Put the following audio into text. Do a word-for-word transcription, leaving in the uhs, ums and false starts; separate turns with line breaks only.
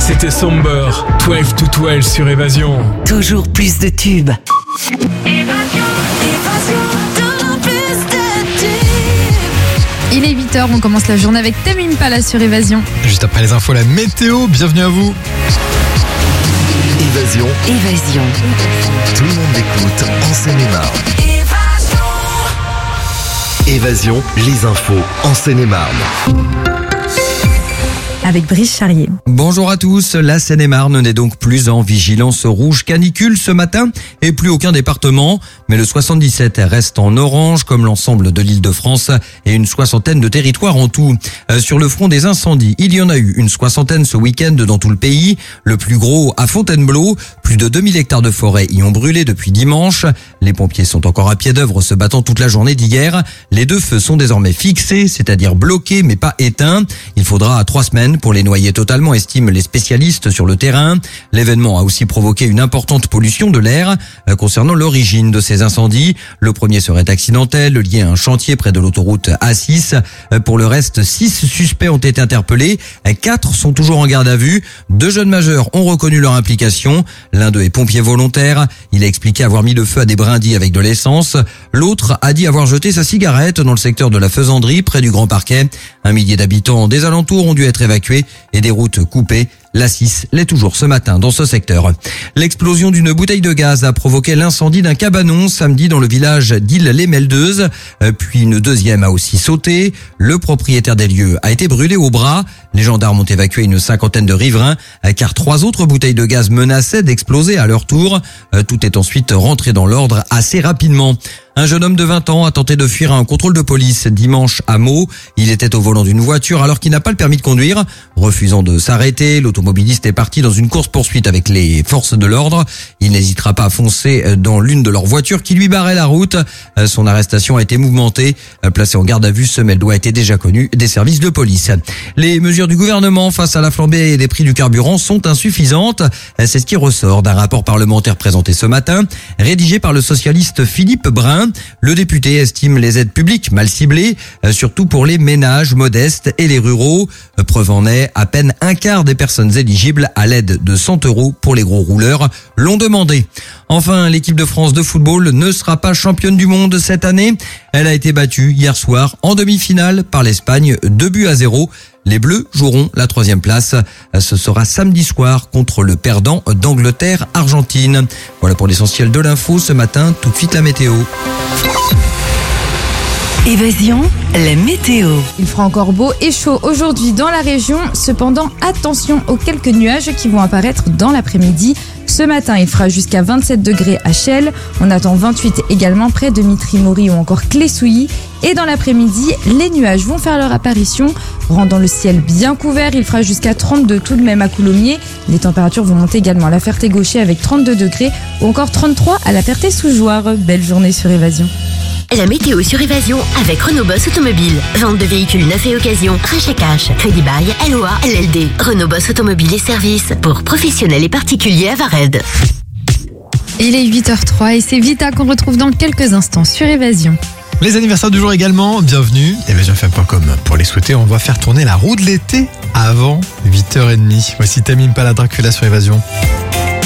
C'était Somber, douze to douze sur Évasion.
Toujours plus de tubes.
Il est huit heures, on commence la journée avec Tame Impala sur Évasion.
Juste après les infos, la météo, bienvenue à vous.
Évasion.
Évasion.
Tout le monde écoute en Seine-et-Marne. Évasion, les infos en Seine-et-Marne.
Avec Brice Charrier.
Bonjour à tous, la Seine-et-Marne n'est donc plus en vigilance rouge canicule ce matin et plus aucun département, mais le soixante-dix-sept reste en orange comme l'ensemble de l'Île-de-France et une soixantaine de territoires en tout. Euh, sur le front des incendies, il y en a eu une soixantaine ce week-end dans tout le pays, le plus gros à Fontainebleau, plus de deux mille hectares de forêt y ont brûlé depuis dimanche. Les pompiers sont encore à pied d'œuvre se battant toute la journée d'hier. Les deux feux sont désormais fixés, c'est-à-dire bloqués mais pas éteints. Il faudra trois semaines pour les noyer totalement, estiment les spécialistes sur le terrain. L'événement a aussi provoqué une importante pollution de l'air. Concernant l'origine de ces incendies, le premier serait accidentel, lié à un chantier près de l'autoroute A six. Pour le reste, six suspects ont été interpellés. Quatre sont toujours en garde à vue. Deux jeunes majeurs ont reconnu leur implication. L'un d'eux est pompier volontaire. Il a expliqué avoir mis le feu à des brindilles avec de l'essence. L'autre a dit avoir jeté sa cigarette dans le secteur de la Faisanderie, près du Grand Parquet. Un millier d'habitants des alentours ont dû être évacués et des routes coupées. La six l'est toujours ce matin dans ce secteur. L'explosion d'une bouteille de gaz a provoqué l'incendie d'un cabanon samedi dans le village d'Île-les-Meldeuses. Puis une deuxième a aussi sauté. Le propriétaire des lieux a été brûlé au bras. Les gendarmes ont évacué une cinquantaine de riverains car trois autres bouteilles de gaz menaçaient d'exploser à leur tour. Tout est ensuite rentré dans l'ordre assez rapidement. Un jeune homme de vingt ans a tenté de fuir un contrôle de police dimanche à Meaux. Il était au volant d'une voiture alors qu'il n'a pas le permis de conduire. Refusant de s'arrêter, l'automobiliste est parti dans une course-poursuite avec les forces de l'ordre. Il n'hésitera pas à foncer dans l'une de leurs voitures qui lui barrait la route. Son arrestation a été mouvementée. Placé en garde à vue, ce Meldois était déjà connu des services de police. Les mesures du gouvernement face à la flambée des prix du carburant sont insuffisantes. C'est ce qui ressort d'un rapport parlementaire présenté ce matin, rédigé par le socialiste Philippe Brun. Le député estime les aides publiques mal ciblées, surtout pour les ménages modestes et les ruraux. Preuve en est, à peine un quart des personnes éligibles à l'aide de cent euros pour les gros rouleurs l'ont demandé. Enfin, l'équipe de France de football ne sera pas championne du monde cette année. Elle a été battue hier soir en demi-finale par l'Espagne, deux buts à zéro. Les Bleus joueront la troisième place. Ce sera samedi soir contre le perdant d'Angleterre-Argentine. Voilà pour l'essentiel de l'info ce matin. Tout de suite la météo.
Évasion, la météo.
Il fera encore beau et chaud aujourd'hui dans la région. Cependant, attention aux quelques nuages qui vont apparaître dans l'après-midi. Ce matin, il fera jusqu'à vingt-sept degrés à Chelles. On attend vingt-huit également près de Mitry-Mory ou encore Clé-Souilly. Et dans l'après-midi, les nuages vont faire leur apparition, rendant le ciel bien couvert. Il fera jusqu'à trente-deux tout de même à Coulommiers. Les températures vont monter également à la Ferté-Gaucher avec trente-deux degrés ou encore trente-trois à la Ferté-Sous-Jouarre. Belle journée sur Évasion.
La météo sur Évasion avec Renault Boss Automobile. Vente de véhicules neufs et occasion, rachat cash, crédit bail, L O A, L L D. Renault Boss Automobile et services pour professionnels et particuliers à Vared.
Il est huit heures zéro trois et c'est Vita qu'on retrouve dans quelques instants sur Évasion.
Les anniversaires du jour également, bienvenue. évasion f m point com pour les souhaiter. On va faire tourner la roue de l'été avant huit heures trente. Voici Tame Impala Dracula sur Évasion.